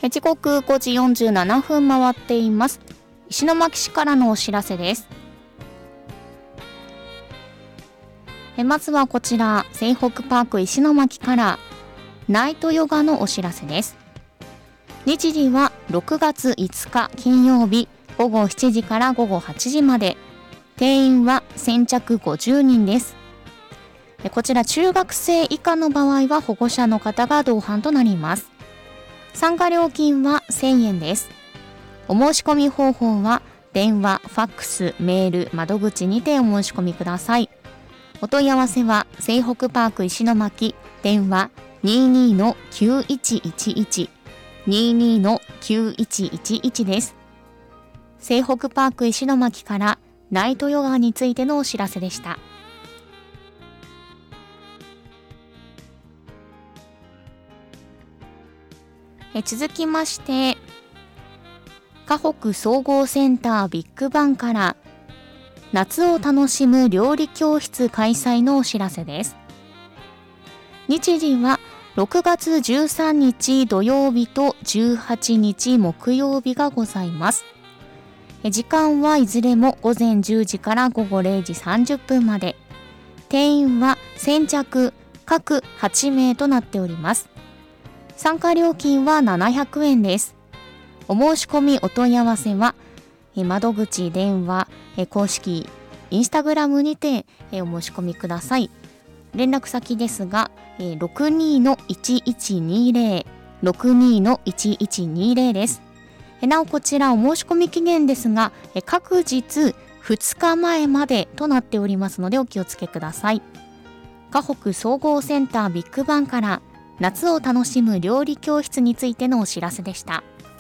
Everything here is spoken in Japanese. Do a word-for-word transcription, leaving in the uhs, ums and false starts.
時刻ごじよんじゅうななふん回っています。石巻市からのお知らせです。えまずはこちら、西北パーク石巻からナイトヨガのお知らせです。日時はろくがついつか金曜日ごごしちじからごごはちじまで、定員は先着ごじゅうにんです。こちら中学生以下の場合は保護者の方が同伴となります。参加料金はせんえんです。お申し込み方法は電話、ファックス、メール、窓口にてお申し込みください。お問い合わせは西北パーク石巻電話 にじゅうにのきゅういちいちいち にじゅうにのきゅういちいちいち です。西北パーク石巻からナイトヨガについてのお知らせでした。え続きまして、河北総合センタービッグバンから夏を楽しむ料理教室開催のお知らせです。日時はろくがつじゅうさんにち土曜日とじゅうはちにち木曜日がございます。時間はいずれもごぜんじゅうじからごごれいじさんじゅっぷんまで。定員は先着各はちめいとなっております。参加料金はななひゃくえんです。お申し込みお問い合わせは窓口、電話、公式インスタグラムにてお申し込みください。連絡先ですが ろくにのいちいちにぜろ ろくにのいちいちにぜろ です。なおこちらお申し込み期限ですが各日ふつかまえまでとなっておりますのでお気をつけください。河北総合センタービッグバンから夏を楽しむ料理教室についてのお知らせでした。